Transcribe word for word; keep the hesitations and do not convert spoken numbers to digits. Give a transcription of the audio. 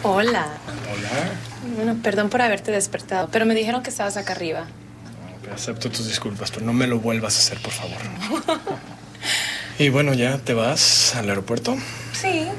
Hola. Hola. Bueno, perdón por haberte despertado, pero me dijeron que estabas acá arriba. Okay, acepto tus disculpas, pero no me lo vuelvas a hacer, por favor. Y bueno, ¿ya te vas al aeropuerto? Sí,